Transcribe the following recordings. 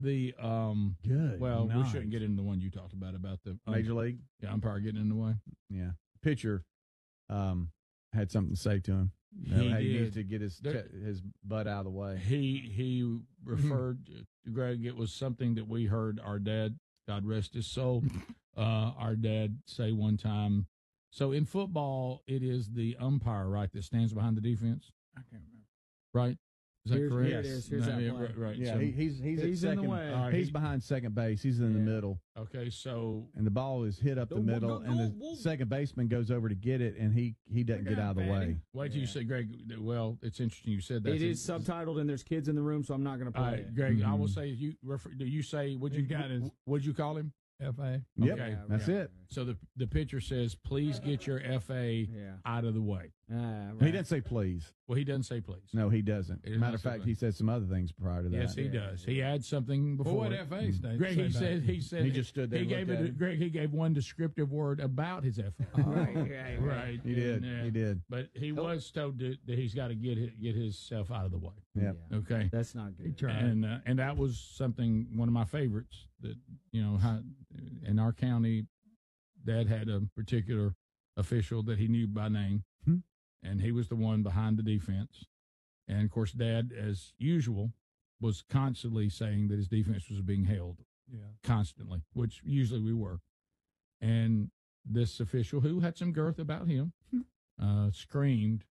The Good. Well, we night. shouldn't get into the one you talked about the Major League. Yeah, umpire getting in the way. Yeah, pitcher had something to say to him. He needs did. to get his butt out of the way. He referred to Greg. It was something that we heard our dad, God rest his soul, our dad say one time. So in football, it is the umpire, right, that stands behind the defense. I can't remember. Right? Is that correct? Here it is. Here's that play. Right. Yeah, So, he's in second, the way. He's behind second base. He's in the middle, okay, so and the ball is hit up the middle, and the second baseman goes over to get it, and he doesn't get out of the way. wait till you say, Greg. Well, it's interesting you said that. It is subtitled, and there's kids in the room, so I'm not going to play it. Greg. I will say do you say would you call him? FA. Yep, Okay, that's it. So the pitcher says, "Please get your FA out of the way." Right. He didn't say please. Well, he doesn't say please. No, he doesn't. Matter of fact, he said some other things prior to that. Yes, he does. He adds something before. What FA state? Greg, he said he just stood there. He gave it. Greg, he gave one descriptive word about his FA. Right. He did. He did. But he was told that he's got to get himself out of the way. Yeah. Okay. That's not good. And that was something, one of my favorites, that in our county, Dad had a particular official that he knew by name, and he was the one behind the defense. And of course, Dad, as usual, was constantly saying that his defense was being held, constantly, which usually we were. And this official, who had some girth about him, screamed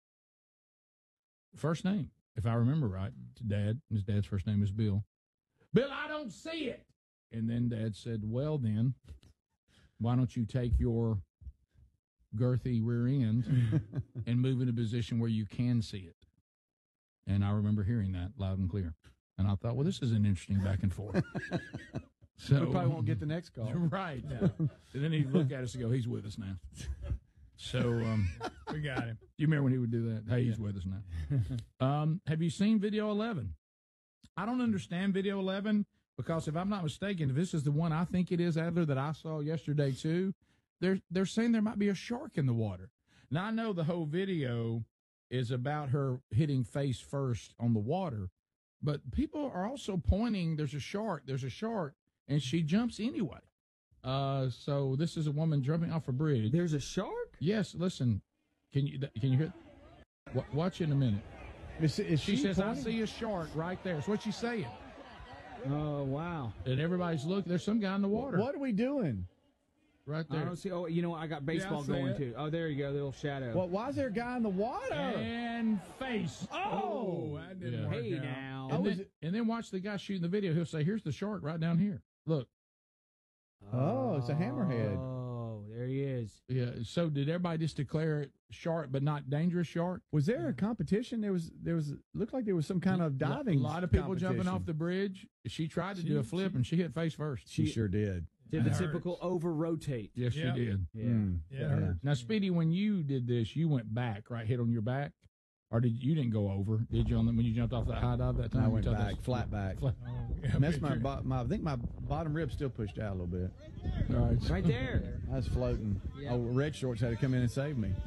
first name, if I remember right, to Dad. His dad's first name is Bill. Bill, I don't see it. And then Dad said, well, then, why don't you take your girthy rear end and move in a position where you can see it? And I remember hearing that loud and clear. And I thought, well, this is an interesting back and forth. So we probably won't get the next call. Right. And then he'd look at us and go, he's with us now. So we got him. You remember when he would do that? Hey, he's with us now. Have you seen Video 11? I don't understand Video 11 because if I'm not mistaken, if this is the one I think it is, Adler, that I saw yesterday too, they're saying there might be a shark in the water. Now, I know the whole video is about her hitting face first on the water, but people are also pointing, there's a shark, and she jumps anyway. So this is a woman jumping off a bridge. There's a shark? Yes, listen. Can you hear? Watch in a minute. She says, I see a shark right there. That's what she's saying. Oh, wow. And everybody's looking. There's some guy in the water. What are we doing? Right there. I don't see. Oh, you know what? I got baseball going too. Oh, there you go. The little shadow. Well, why is there a guy in the water? And face. Oh, that didn't work hey out. now. And then watch the guy shooting the video. He'll say, here's the shark right down here. Look. Oh, it's a hammerhead. Oh, there he is. Yeah. So did everybody just declare it shark, but not dangerous shark? Was there a competition? There was. Looked like there was some kind of diving. A lot of people jumping off the bridge. She tried to do a flip, and she hit face first. She sure did. Did the typical over-rotate. Yes, she did. Yeah. Now, Speedy, when you did this, you went back, right? Hit on your back, or you didn't go over? Did you when you jumped off that high dive that time? I went back, flat back. Oh, yeah, and that's my I think my bottom rib still pushed out a little bit. All right, right there. I was floating. Yeah. Oh, Red Shorts had to come in and save me.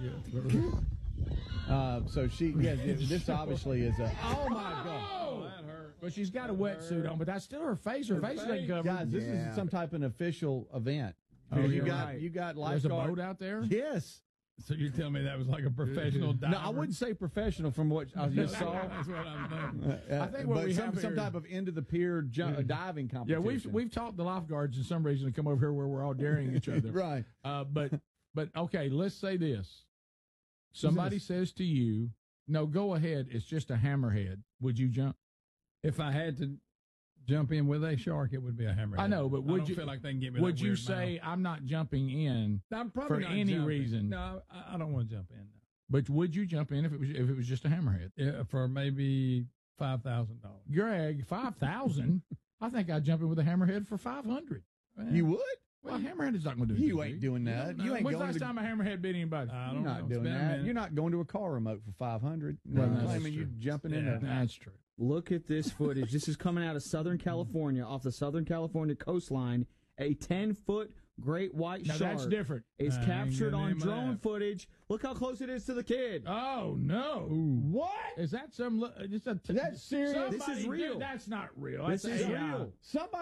Yeah. So this obviously is a. Oh my God. But she's got a wetsuit on, but that's still her face. Her face isn't covered. Guys, this is some type of an official event. Oh, you got lifeguard. There's a boat out there? Yes. So you're telling me that was like a professional diver? No, I wouldn't say professional from what I just saw. That's what I'm thinking. I think what we have some type of end of the pier diving competition. Yeah, we've taught the lifeguards in some reason to come over here where we're all daring each other. Right. But okay, let's say this. Somebody says to you, "No, go ahead. It's just a hammerhead." Would you jump? If I had to jump in with a shark, it would be a hammerhead. I know, but would you feel like they can get me? Would you say I'm not jumping in I'm probably for not any jumping. reason? No, I don't want to jump in. No. But would you jump in if it was just a hammerhead? Yeah, for maybe $5,000. Greg, 5,000. I think I'd jump in with a hammerhead for 500. You would? Well, a hammerhead is not going to do it. You ain't doing that. You ain't When's the going last time a hammerhead bit anybody? I You're don't not know. doing that. You're not going to a car remote for 500. Well, No, that's claiming you true. jumping in there. That's true. Look at this footage. This is coming out of Southern California, off the Southern California coastline. A 10-foot great white now shark that's different. is captured on drone footage. Look how close it is to the kid. Oh no! Ooh. What is that? That's serious. This is real. That's not real. This is AI. real. Somebody